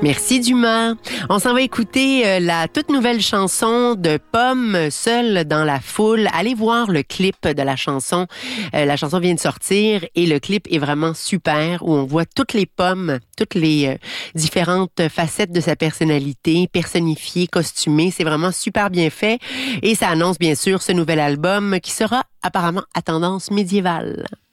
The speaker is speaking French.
Merci Dumas. On s'en va écouter la toute nouvelle chanson de Pomme, Seule dans la foule. Allez voir le clip de la chanson. La chanson vient de sortir et le clip est vraiment super où on voit toutes les pommes, toutes les différentes facettes de sa personnalité, personnifiées, costumées. C'est vraiment super bien fait et ça annonce bien sûr ce nouvel album qui sera apparemment à tendance médiévale.